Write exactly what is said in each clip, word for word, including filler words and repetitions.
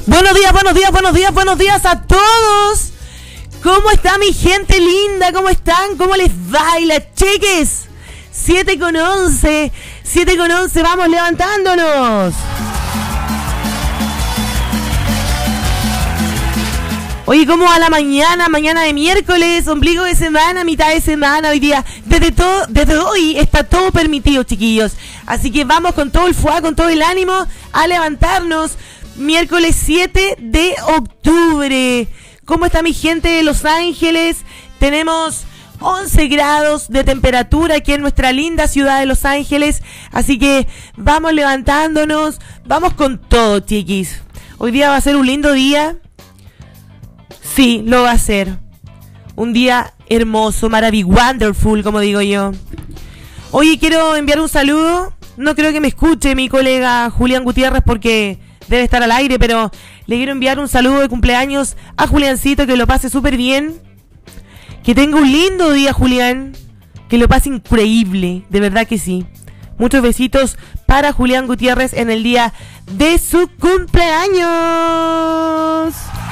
Buenos días, buenos días, buenos días, buenos días a todos. ¿Cómo está mi gente linda? ¿Cómo están? ¿Cómo les baila, cheques? siete con once, siete con once, vamos levantándonos. Oye, ¿cómo va la mañana? Mañana de miércoles, ombligo de semana, mitad de semana, hoy día. Desde todo, desde hoy está todo permitido, chiquillos. Así que vamos con todo el fuá, con todo el ánimo a levantarnos. Miércoles siete de octubre. ¿Cómo está mi gente de Los Ángeles? Tenemos once grados de temperatura aquí en nuestra linda ciudad de Los Ángeles. Así que vamos levantándonos. Vamos con todo, chiquis. Hoy día va a ser un lindo día. Sí, lo va a ser. Un día hermoso, maravilloso, wonderful, como digo yo. Oye, quiero enviar un saludo. No creo que me escuche mi colega Julián Gutiérrez porque debe estar al aire, pero le quiero enviar un saludo de cumpleaños a Juliancito, que lo pase súper bien. Que tenga un lindo día, Julián. Que lo pase increíble, de verdad que sí. Muchos besitos para Julián Gutiérrez en el día de su cumpleaños.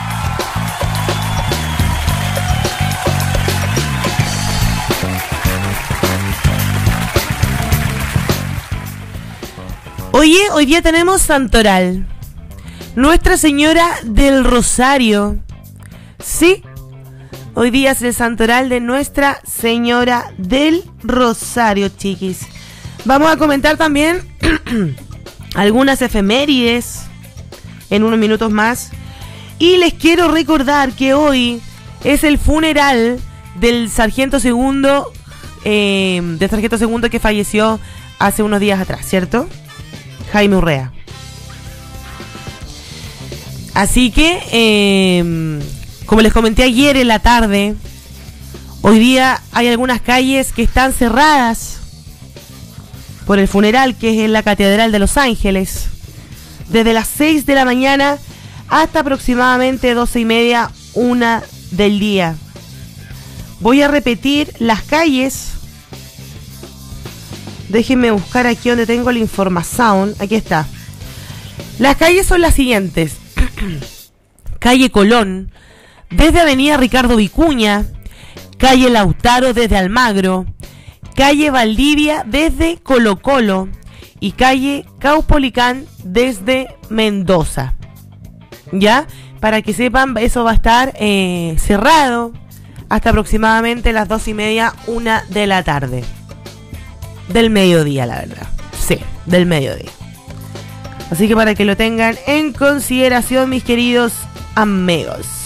Oye, hoy día tenemos Santoral. Nuestra Señora del Rosario. Sí, hoy día es el Santoral de Nuestra Señora del Rosario, chiquis. Vamos a comentar también algunas efemérides en unos minutos más. Y les quiero recordar que hoy es el funeral del sargento segundo, eh, del sargento segundo que falleció hace unos días atrás, ¿cierto? Jaime Urrea. Así que, eh, como les comenté ayer en la tarde, hoy día hay algunas calles que están cerradas por el funeral, que es en la Catedral de Los Ángeles, desde las seis de la mañana hasta aproximadamente doce y media, una del día. Voy a repetir las calles. Déjenme buscar aquí donde tengo la información. Aquí está. Las calles son las siguientes. Calle Colón, desde Avenida Ricardo Vicuña. Calle Lautaro, desde Almagro. Calle Valdivia, desde Colo Colo. Y calle Caupolicán, desde Mendoza. ¿Ya? Para que sepan, eso va a estar eh, cerrado hasta aproximadamente las dos y media, una de la tarde. Del mediodía, la verdad. Sí, del mediodía. Así que para que lo tengan en consideración, mis queridos amigos.